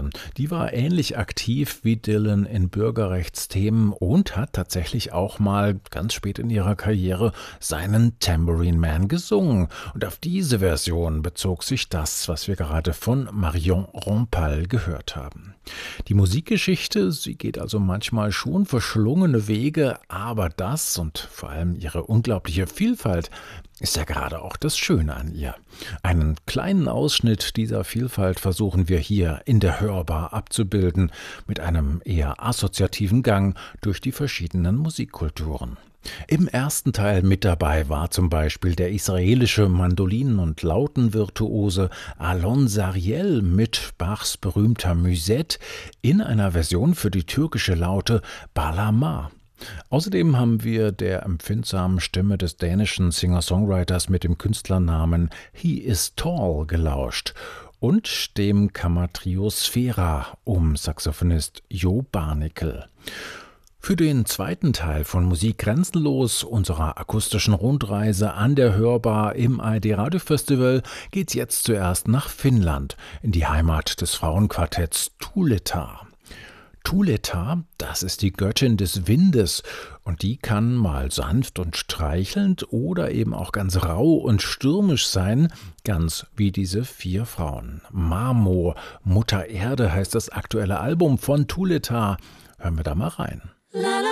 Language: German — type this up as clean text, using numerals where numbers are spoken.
Sängerin. Die war ähnlich aktiv wie Dylan in Bürgerrechtsthemen und hat tatsächlich auch mal ganz spät in ihrer Karriere seinen Tambourine Man gesungen. Und auf diese Version bezog sich das, was wir gerade von Marion Rampal gehört haben. Die Musikgeschichte, sie geht also manchmal schon verschlungene Wege, aber das und vor allem ihre unglaubliche Vielfalt ist ja gerade auch das Schöne an ihr. Einen kleinen Ausschnitt dieser Vielfalt versuchen wir hier in der Hörbar abzubilden, mit einem eher assoziativen Gang durch die verschiedenen Musikkulturen. Im ersten Teil mit dabei war zum Beispiel der israelische Mandolinen- und Lautenvirtuose Alon Sariel mit Bachs berühmter Musette in einer Version für die türkische Laute Balama. Außerdem haben wir der empfindsamen Stimme des dänischen Singer-Songwriters mit dem Künstlernamen He Is Tall gelauscht und dem Kammertrio Sphera um Saxophonist Jo Barnickel. Für den zweiten Teil von Musik grenzenlos, unserer akustischen Rundreise an der Hörbar im ARD Radio Festival, geht's jetzt zuerst nach Finnland, in die Heimat des Frauenquartetts Tuuleta. Tuuleta, das ist die Göttin des Windes und die kann mal sanft und streichelnd oder eben auch ganz rau und stürmisch sein, ganz wie diese 4 Frauen. Mamo, Mutter Erde heißt das aktuelle Album von Tuuleta. Hören wir da mal rein.